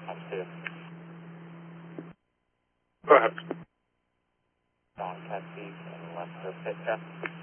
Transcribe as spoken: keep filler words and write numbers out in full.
Come to. Go ahead. Don Cassie and left the pit check.